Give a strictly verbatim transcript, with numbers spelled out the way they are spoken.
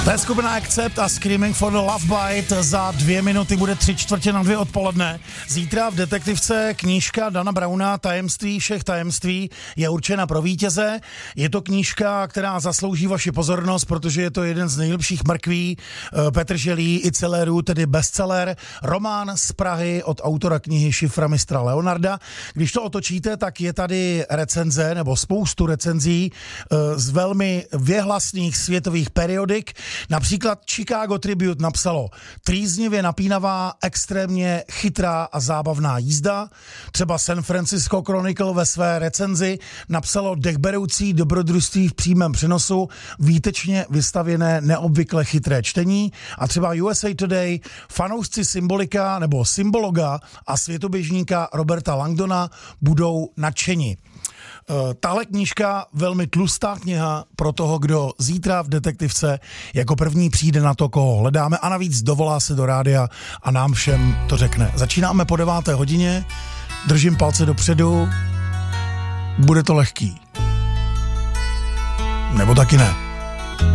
To je skupina Accept a Screaming for the Love Bite. Za dvě minuty bude tři čtvrtě na dvě odpoledne. Zítra v Detektivce knížka Dana Browna Tajemství všech tajemství je určena pro vítěze. Je to knížka, která zaslouží vaši pozornost, protože je to jeden z nejlepších mrkví Petr Želí i celerů, tedy bestseller. Román z Prahy od autora knihy Šifra mistra Leonarda. Když to otočíte, tak je tady recenze nebo spoustu recenzí z velmi věhlasných světových periodik. Například Chicago Tribute napsalo trýznivě napínavá, extrémně chytrá a zábavná jízda. Třeba San Francisco Chronicle ve své recenzi napsalo dechberoucí dobrodružství v přímém přenosu, výtečně vystavěné neobvykle chytré čtení. A třeba U S A Today fanoušci symbolika nebo symbologa a světoběžníka Roberta Langdona budou nadšeni. Tahle knížka, velmi tlustá kniha pro toho, kdo zítra v Detektivce jako první přijde na to, koho hledáme a navíc dovolá se do rádia a nám všem to řekne. Začínáme po deváté hodině, držím palce dopředu, bude to lehký. Nebo taky ne.